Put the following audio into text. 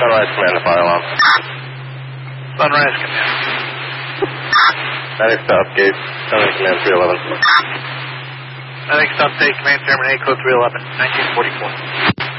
Sunrise Command to fire alarm. Sunrise Command. Medic stop gate, Sunrise Command 311. Medic stop gate, command terminate, code 311, 1944.